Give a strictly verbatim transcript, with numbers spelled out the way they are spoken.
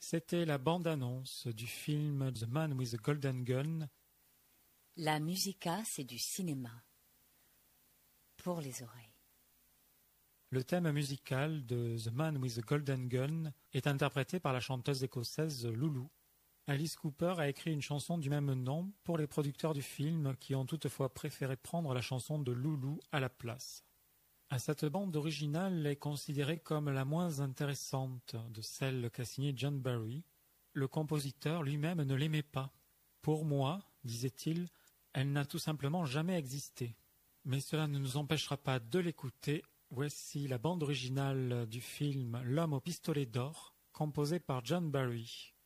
C'était la bande-annonce du film The Man with the Golden Gun. La musica, c'est du cinéma. Pour les oreilles. Le thème musical de The Man with the Golden Gun est interprété par la chanteuse écossaise Loulou. Alice Cooper a écrit une chanson du même nom pour les producteurs du film qui ont toutefois préféré prendre la chanson de Loulou à la place. Cette bande originale est considérée comme la moins intéressante de celle qu'a signée John Barry. Le compositeur lui-même ne l'aimait pas. Pour moi, disait-il, elle n'a tout simplement jamais existé. Mais cela ne nous empêchera pas de l'écouter. Voici la bande originale du film L'homme au pistolet d'or, composée par John Barry.